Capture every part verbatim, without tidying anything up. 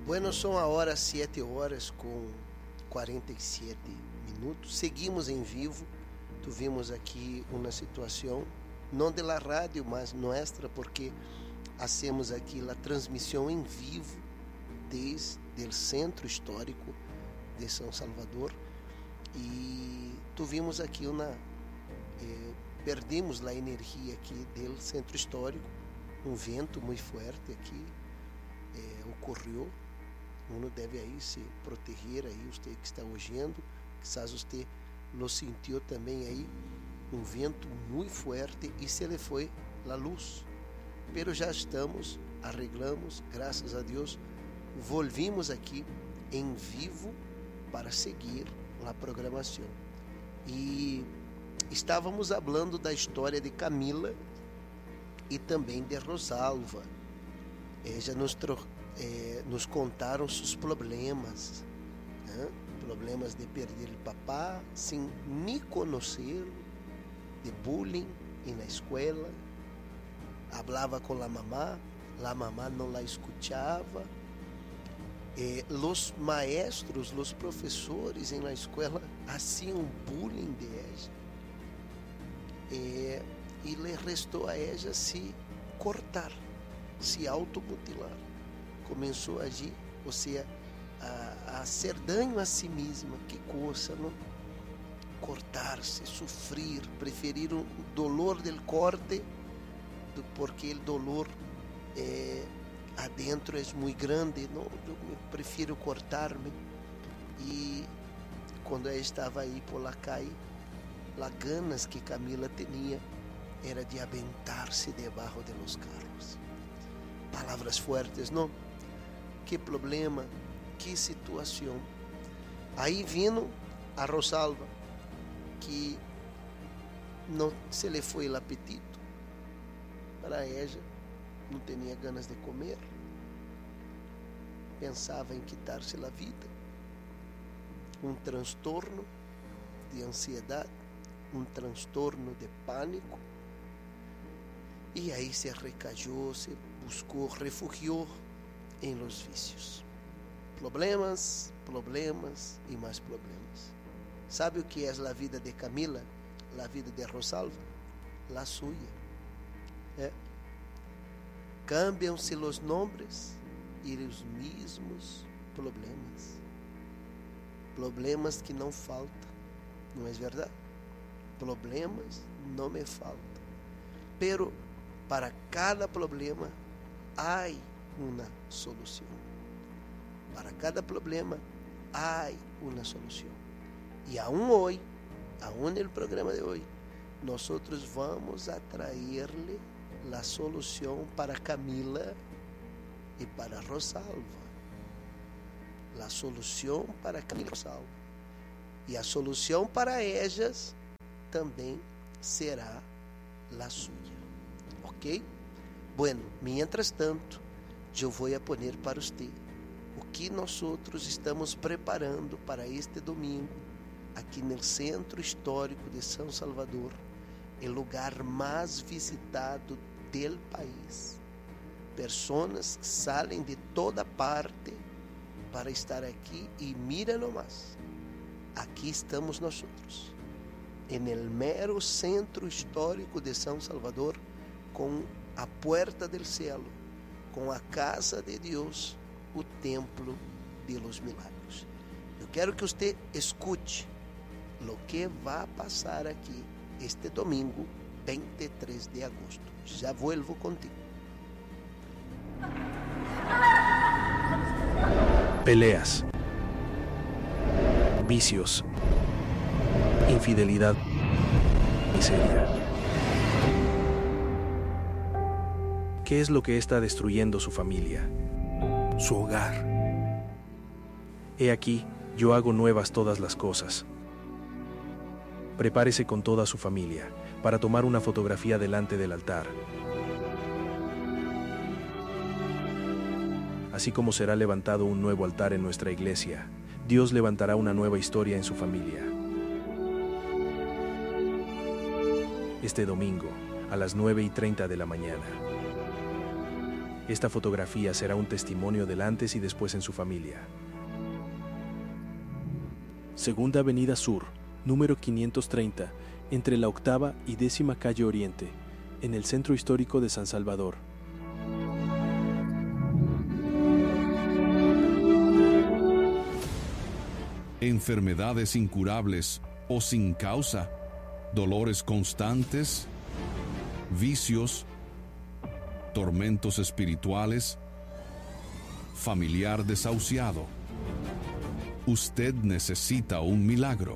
Bueno, são agora sete horas com quarenta e sete minutos. Seguimos em vivo. Tivemos aqui uma situação, não de la rádio, mas nossa, porque hacemos aqui a transmissão em vivo desde o Centro Histórico de São Salvador. E tivemos aqui uma... Eh, perdemos a energia aqui do Centro Histórico. Um vento muito forte aqui eh, ocorreu. Uno deve aí se proteger aí, você que está ouvindo, quizás você lo sentiu também aí, um vento muito forte e se lhe foi a luz. Pero já estamos, arreglamos, graças a Deus, volvimos aqui em vivo para seguir a programação. E estávamos falando da história de Camila e também de Rosalva. Ella nos trouxe Eh, nos contaram seus problemas, né? Problemas de perder o papá sem nem conhecê-lo, de bullying na escola. Falava com a mamá, a mamá não a escutava. Eh, os maestros, os professores na escola faziam bullying de ella. Eh, e le restou a ella se cortar, se automutilar. Começou a agir, ou seja, a, a ser dano a si mesma. Que coisa, não? Cortar-se, sofrer, preferir o dolor do corte, porque o dolor eh, adentro é muito grande. Não, eu prefiro cortar-me. E quando ela estava aí por la calle, as ganas que Camila tinha era de aventar-se debaixo de los carros. Palavras fortes, não? Que problema, que situação. Aí vino a Rosalva, que não se lhe foi o apetito. Para ela, não tinha ganas de comer. Pensava em quitar-se a vida. Um transtorno de ansiedade, um transtorno de pânico. E aí se recayó, se buscou, refugiou em los vícios. Problemas, problemas e mais problemas. Sabe o que é a vida de Camila? A vida de Rosalva? La suya. É. Cambiam-se os nomes e os mesmos problemas. Problemas que não faltam. Não é verdade? Problemas não me faltam. Pero para cada problema há uma solução. Para cada problema há uma solução. E aún hoje, aún no programa de hoje, nós vamos a trazer-lhe a solução para Camila e para Rosalva. A solução para Camila e Rosalva. E a solução para elas também será a sua. Ok? Bueno, mientras tanto, eu vou a poner para você o que nós outros estamos preparando para este domingo aqui no Centro Histórico de São Salvador, o lugar mais visitado do país. Pessoas que saem de toda parte para estar aqui e mira nomás, aqui estamos nós outros, no mero Centro Histórico de São Salvador, com a Puerta del Cielo, com a casa de Deus, o templo de los milagros. Eu quero que você escute o que vai passar aqui este domingo, vinte e três de agosto. Já volvo contigo. Peleas, vicios, infidelidad, miseria. ¿Qué es lo que está destruyendo su familia, su hogar? He aquí, yo hago nuevas todas las cosas. Prepárese con toda su familia para tomar una fotografía delante del altar. Así como será levantado un nuevo altar en nuestra iglesia, Dios levantará una nueva historia en su familia. Este domingo, a las nueve y treinta de la mañana. Esta fotografía será un testimonio del antes y después en su familia. Segunda Avenida Sur, número quinientos treinta, entre la octava y décima calle Oriente, en el centro histórico de San Salvador. Enfermedades incurables o sin causa, dolores constantes, vicios, tormentos espirituales, familiar desahuciado. Usted necesita un milagro.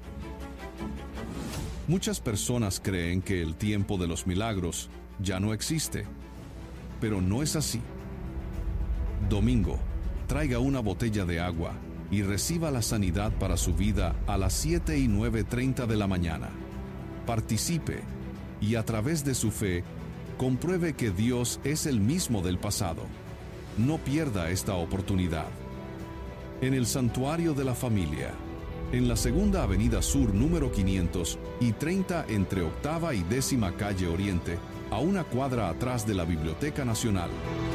Muchas personas creen que el tiempo de los milagros ya no existe, pero no es así. Domingo, traiga una botella de agua y reciba la sanidad para su vida a las siete y nueve treinta de la mañana. Participe y a través de su fe, compruebe que Dios es el mismo del pasado. No pierda esta oportunidad. En el Santuario de la Familia, en la Segunda Avenida Sur número quinientos y treinta entre octava y décima calle Oriente, a una cuadra atrás de la Biblioteca Nacional.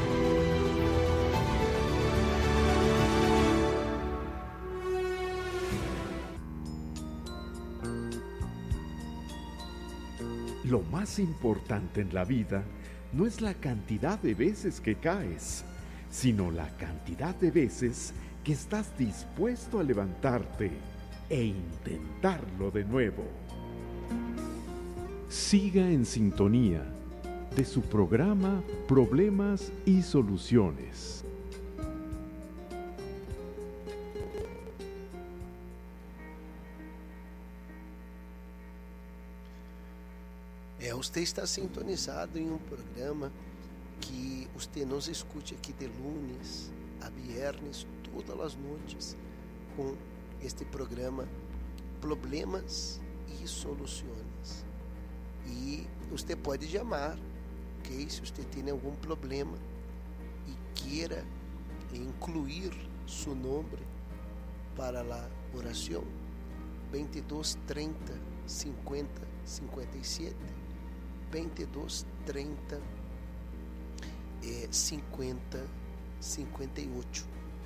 Lo más importante en la vida no es la cantidad de veces que caes, sino la cantidad de veces que estás dispuesto a levantarte e intentarlo de nuevo. Siga en sintonía de su programa Problemas y Soluciones. É, você está sintonizado em um programa que você nos escute aqui de lunes a viernes, todas as noites, com este programa Problemas e Soluções. E você pode chamar, ok? Se você tem algum problema e queira incluir seu nome para a oração, veintidós trinta cincuenta cincuenta e sete, veintidós trinta cincuenta cincuenta e oito.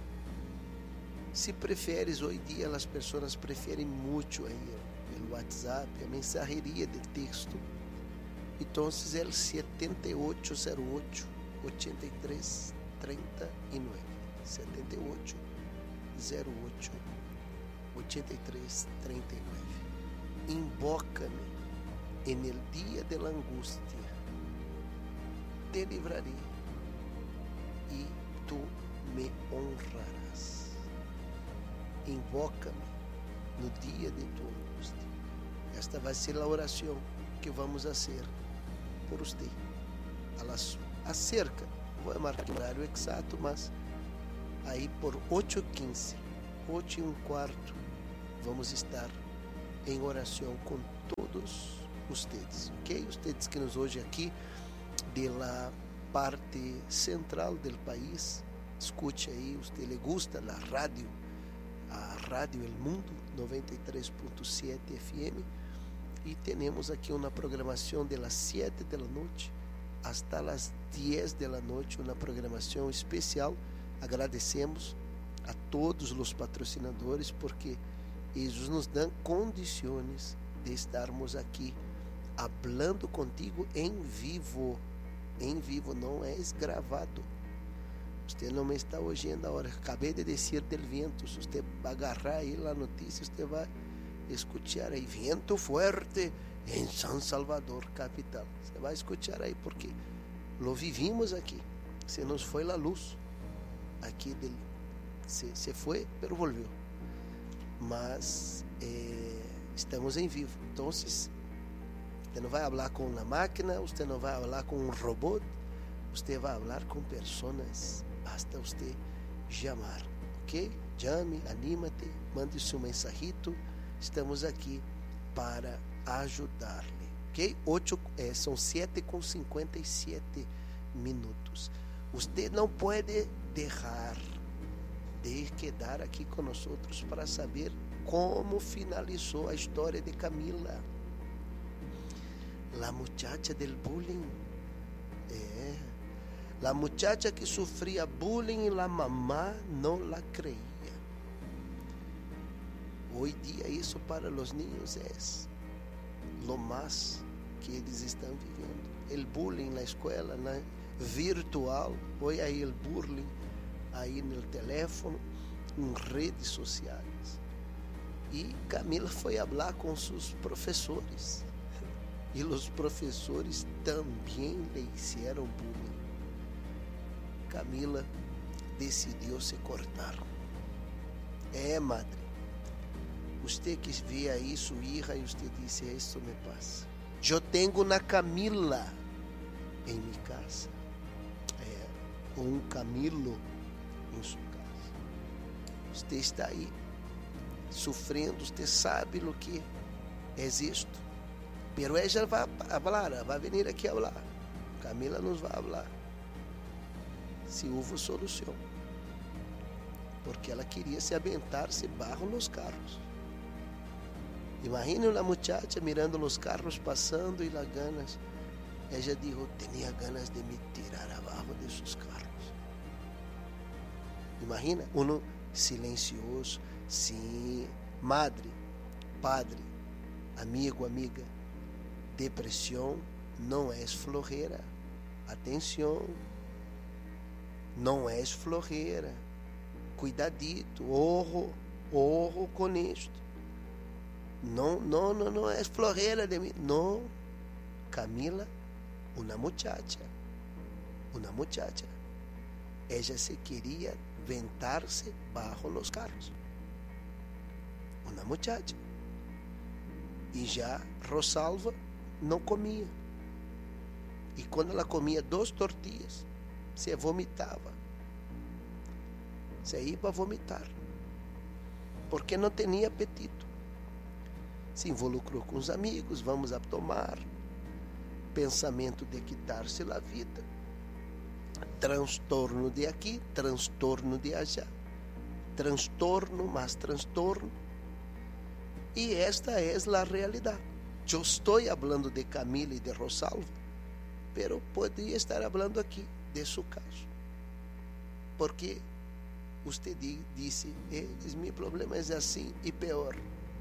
Se preferes, hoje em dia as pessoas preferem muito aí o WhatsApp, a mensageria de texto. Então é o setenta e oito zero oito oitenta e três trinta e nove, setenta e oito zero oito oitenta e três trinta e nove. Invoca-me en el dia de la angústia, te livraré e tu me honrarás. Invoca-me no dia de tua angústia. Esta vai ser a oração que vamos fazer por você. Acerca, vou marcar o horário exato, mas aí por oito e quinze, oito e um quarto, vamos estar em oração com todos vocês, ok? Vocês que nos ouvem aqui da parte central do país, escute aí, você le gusta a rádio, a Rádio El Mundo noventa e três ponto sete F M, e temos aqui uma programação de las sete da noite hasta las dez da noite, uma programação especial. Agradecemos a todos os patrocinadores porque eles nos dão condições de estarmos aqui falando contigo em vivo. Em vivo, não é gravado. Você não me está ouvindo agora. Acabei de descer do vento. Se você agarrar aí a notícia, você vai escutar aí vento forte em San Salvador, capital. Você vai escutar aí porque lo vivimos aqui. Se nos foi a luz aqui dele. Se, se foi, pero volveu. Mas eh, estamos em vivo. Então, você não vai falar com uma máquina, você não vai falar com um robô, você vai falar com pessoas, basta você chamar, ok? Chame, anímate, mande seu mensajito, estamos aqui para ajudar-lhe, ok? Ocho, eh, são sete com cinquenta e sete minutos. Você não pode deixar de quedar aqui conosco para saber como finalizou a história de Camila, la muchacha del bullying, é, La muchacha que sufría bullying y la mamá no la creía. Hoy día eso para los niños es lo más que eles estão vivendo. El bullying na escola, na virtual, hoy hay el bullying aí no teléfono, em redes sociais. E Camila foi falar com seus professores. E os professores também lhe hicieron bullying. Camila decidiu se cortar. É, madre, você que vê aí sua hija e você disse, isso me passa. Eu tenho uma Camila em minha casa. É, ou um Camilo em sua casa. Você está aí sofrendo, você sabe o que é isto. Pero ela vai falar, vai vir aqui a falar. Camila nos vai falar se houve solução. Porque ela queria se aventar-se barro nos carros. Imagine uma muchacha mirando os carros passando e las ganas. Ela dijo, tinha ganas de me tirar abaixo de seus carros. Imagina, uno silencioso, sim, madre, padre, amigo, amiga. Depressão não é flojera. Atenção. Não é flojera. Cuidadito, ojo, ojo com isto. Não, não, não, não é flojera de mim. Não. Camila, uma muchacha. Uma muchacha. Ela se queria ventar-se bajo los carros. Uma muchacha. E já Rosalva não comia. E quando ela comia duas tortilhas, se vomitava. Se ia para vomitar. Porque não tinha apetite. Se involucrou com os amigos, vamos a tomar. Pensamento de quitar-se a vida. Transtorno de aqui, transtorno de allá. Transtorno, mais transtorno. E esta é a realidade. Eu estou falando de Camila e de Rosalva, pero poderia estar falando aqui de seu caso. Porque você disse, eh, meu problema é assim e pior.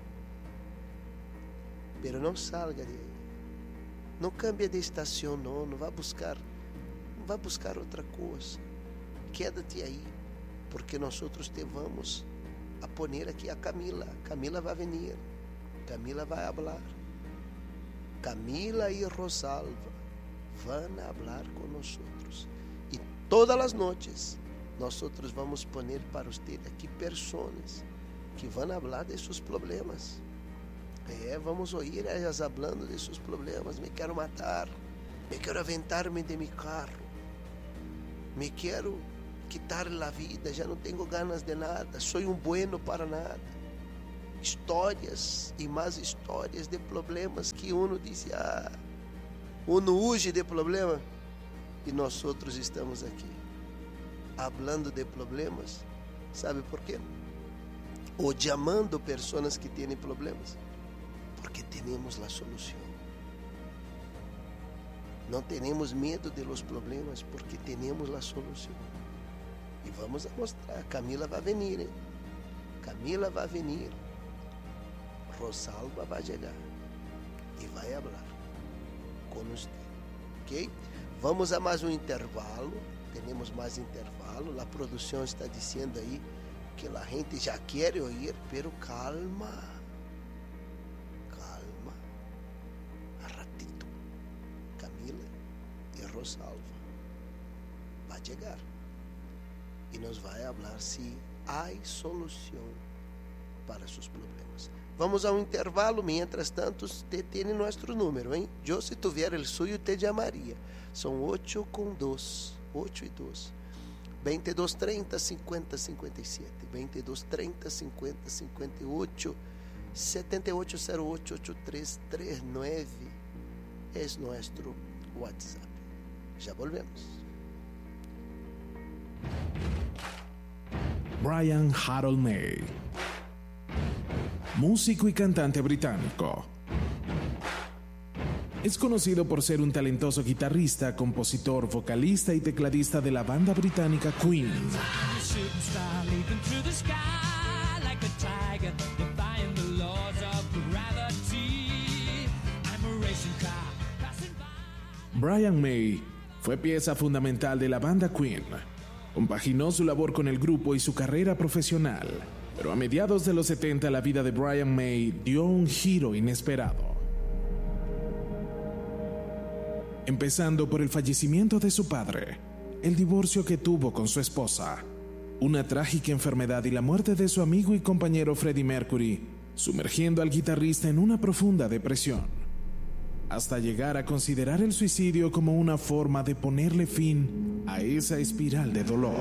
Pero não salga de aí. Não cambie de estação, não. Não vá buscar, não vá buscar outra coisa. Quédate aí, porque nós te vamos a poner aqui a Camila. Camila vai vir. Camila vai falar. Camila e Rosalva vão falar conosco. E todas as noites, nós vamos poner para você aqui pessoas que vão falar de seus problemas. É, vamos ouvir elas falando de seus problemas. Me quero matar, me quero aventar-me de meu carro, me quero quitar a vida, já não tenho ganas de nada, sou um bueno para nada. Histórias e mais histórias de problemas que uno diz, ah, uno huye de problema e nós outros estamos aqui falando de problemas. Sabe por quê? Ou chamando pessoas que têm problemas, porque temos a solução. Não temos medo de los problemas, porque temos a solução. E vamos a mostrar. Camila vai vir, hein? Camila vai vir. Rosalva vai chegar e vai falar com você, ok? Vamos a mais um intervalo. Temos mais intervalo. A produção está dizendo aí que a gente já quer ouvir, pero calma, calma, a ratito. Camila e Rosalva vai chegar e nos vai falar se há solução para seus problemas. Vamos a um intervalo, mientras tanto, você tem nosso número, hein? Eu, se tiver o suyo, te chamaria. São oito com dois, oito e dois. vinte e dois, trinta, cinquenta, cinquenta e sete. vinte e dois, trinta, cinquenta, cinquenta e oito. setenta e oito zero oito oito três três nove é nosso WhatsApp. Já volvemos. Brian Harold May, músico y cantante británico. Es conocido por ser un talentoso guitarrista, compositor, vocalista y tecladista de la banda británica Queen. Brian May fue pieza fundamental de la banda Queen. Compaginó su labor con el grupo y su carrera profesional, pero a mediados de los setenta la vida de Brian May dio un giro inesperado. Empezando por el fallecimiento de su padre, el divorcio que tuvo con su esposa, una trágica enfermedad y la muerte de su amigo y compañero Freddie Mercury, sumergiendo al guitarrista en una profunda depresión, hasta llegar a considerar el suicidio como una forma de ponerle fin a esa espiral de dolor.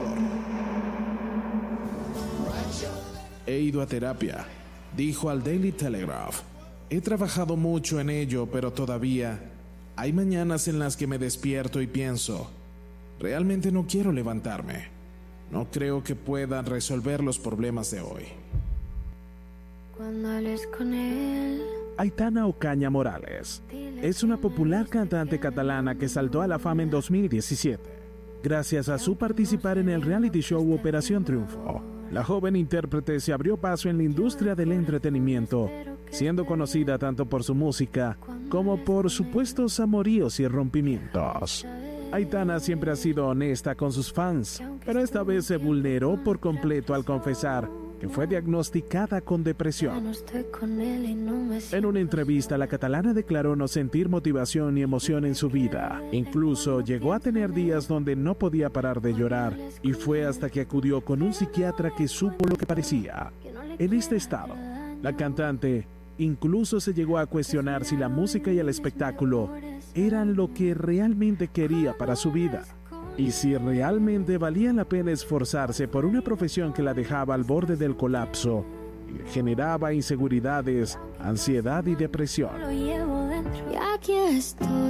He ido a terapia, dijo al Daily Telegraph. He trabajado mucho en ello, pero todavía hay mañanas en las que me despierto y pienso, realmente no quiero levantarme. No creo que pueda resolver los problemas de hoy. Cuando hables con él. Aitana Ocaña Morales es una popular cantante catalana que saltó a la fama en dos mil diecisiete, gracias a su participar en el reality show Operación Triunfo. La joven intérprete se abrió paso en la industria del entretenimiento, siendo conocida tanto por su música como por supuestos amoríos y rompimientos. Aitana siempre ha sido honesta con sus fans, pero esta vez se vulneró por completo al confesar que fue diagnosticada con depresión. En una entrevista, la catalana declaró no sentir motivación ni emoción en su vida. Incluso llegó a tener días donde no podía parar de llorar, y fue hasta que acudió con un psiquiatra que supo lo que padecía. En este estado, la cantante incluso se llegó a cuestionar si la música y el espectáculo eran lo que realmente quería para su vida, y si realmente valía la pena esforzarse por una profesión que la dejaba al borde del colapso y le generaba inseguridades, ansiedad y depresión. Lo llevo dentro y aquí estoy.